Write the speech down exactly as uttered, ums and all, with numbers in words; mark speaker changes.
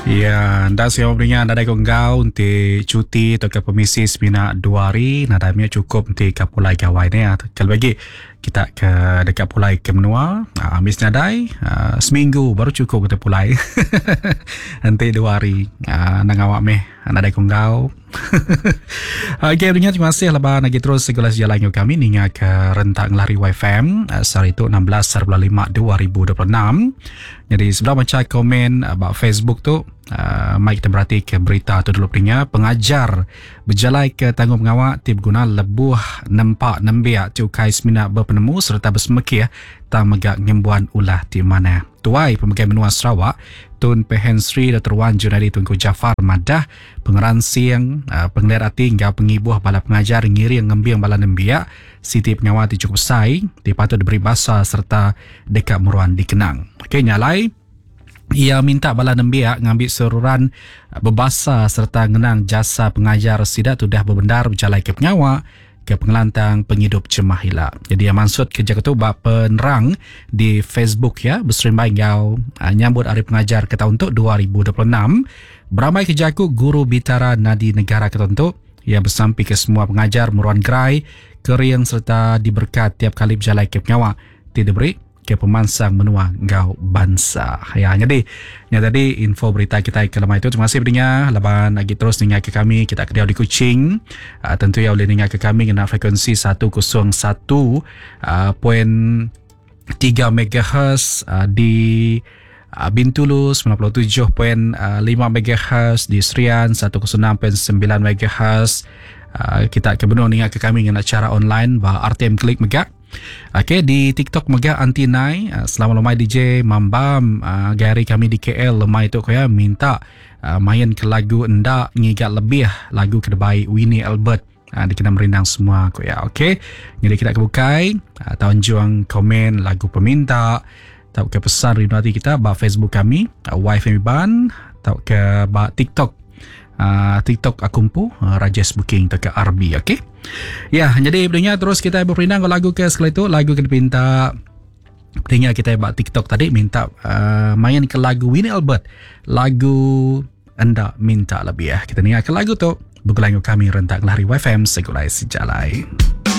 Speaker 1: Ya, anda siapa punya anda ada konggau untuk cuti atau ke permisi semina dua hari, nada punya cukup untuk ke pulai gawai ni. Kalau bagi kita ke dekat pulai ke menua, uh, mis nadai uh, seminggu baru cukup kita pulai. Nanti dua hari, uh, nang awak meh, anda ada konggau. Okey, punya terima kasih lepas lagi terus segala sejalan kami hingga ke rentak Lari Y F M uh, hari itu enam belas bulan lima dua ribu dua puluh enam. Jadi sebelah macam komen about Facebook tu. Uh, mari kita berhati ke berita tu dulu punya. Pengajar berjalai ke tanggung pengawal tip guna lebuh nempak nembiak cukai semina berpenemu serta bersemekih tak megak nyembuhan ulah di mana. Tuai Pemegang Menua Sarawak Tun Pehen Sri Datuk Wan Junadi Tunku Jafar Madah pengeran siang uh, penglerati hingga pengibuh bala pengajar ngiri yang ngembiang bala nembiak Siti pengawal di cukup sai dipatut diberi basa serta dekat meruan dikenang. Okey, nyalai ia minta bala nembiak ngambil seruran berbasa serta ngenang jasa pengajar sidak tu dah berbendar berjalai ke penyawa ke pengelantang penghidup jemaah hilak. Jadi yang maksud kerja ketua penerang di Facebook ya berserimbai ngau uh, nyambut hari pengajar ke tahun tu dua ribu dua puluh enam beramai kejaku guru bitara nadi negara ke tahun tu ia bersampi ke semua pengajar meruan gerai keriang serta diberkat tiap kali berjalai ke penyawa tidak beri ke pemansang menua ngau bangsa. Ya, jadi ya tadi info berita kita ke lemah itu. Terima kasih berinya. Lepas lagi terus dengar ke kami kita kediau di Kuching. Uh, tentu ya boleh dengar ke kami kena frekuensi seratus satu poin tiga megahertz uh, di uh, Bintulu, sembilan puluh tujuh poin lima megahertz di Serian, seratus enam poin sembilan megahertz. Uh, kita ke benar dengar ke kami dengan cara online bah R T M Klik Megak. Okey, di TikTok Mega Anti Nai uh, selama lemai D J Mambam uh, Gary kami di K L lemai tu kaya minta uh, main ke lagu endak ngigat lebih lagu kedebai Winnie Albert uh, dikena merindang semua kaya. Okey, jadi kita kebukai uh, tahun juang komen lagu peminta tahu ke pesan rindu hati kita ba Facebook kami uh, Y F M Ban tahu ke ba TikTok Uh, TikTok akumpu uh, Rajes Booking ke R B. Okey. Ya, jadi bedanya terus kita berpindah ke lagu ke sekali itu lagu kita minta bedanya kita buat TikTok tadi minta uh, main ke lagu Winnie Albert lagu anda minta lebih ya. Kita dengar ke lagu tu bergulai kami rentak Lari Y F M segulai sejalai.